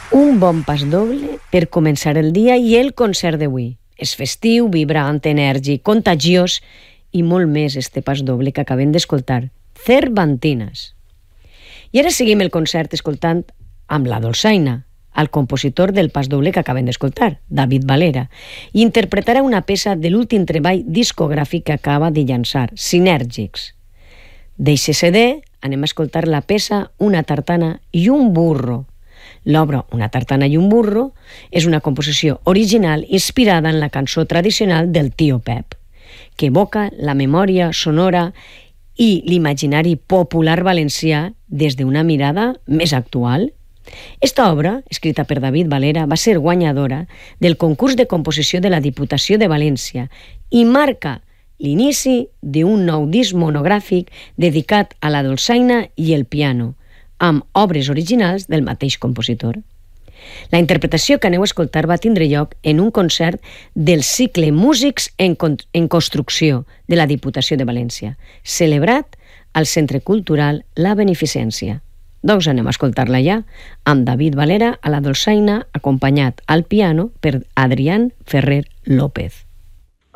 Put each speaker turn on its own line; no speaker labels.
Un bon pas doble per començar el dia i el concert d'avui. És festiu, vibrant, enèrgic, contagiós i molt més este pas doble que acabem d'escoltar. Cervantinas. I ara seguim el concert escoltant amb la dolçaina, el compositor del pas doble que acabem d'escoltar, David Valera, i interpretarà una peça de l'últim treball discogràfic que acaba de llançar, Sinèrgics. D'eixe CD anem a escoltar la peça Una tartana i un burro. L'obra Una tartana i un burro és una composició original inspirada en la cançó tradicional del Tío Pep, que evoca la memòria sonora i l'imaginari popular valencià des d'una mirada més actual. Esta obra, escrita per David Valera, va ser guanyadora del concurs de composició de la Diputació de València i marca l'inici d'un nou disc monogràfic dedicat a la dolçaina i el piano, amb obres originals del mateix compositor. La interpretació que aneu a escoltar va tindre lloc en un concert del cicle Músics en Construcció de la Diputació de València, celebrat al Centre Cultural La Beneficència. Doncs anem a escoltar-la ja, amb David Valera a la dolçaina, acompanyat al piano per Adrián Ferrer López.